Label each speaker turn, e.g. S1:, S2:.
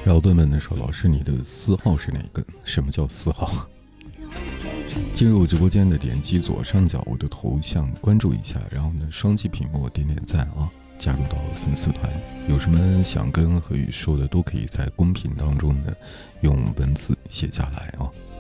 S1: 然后问问的时候，老师你的私号是哪个？什么叫私号？进入直播间的点击左上角我的头像关注一下，然后呢双击屏幕点点赞啊，加入到粉丝团。有什么想跟何宇说的都可以在公屏当中呢用文字写下来啊。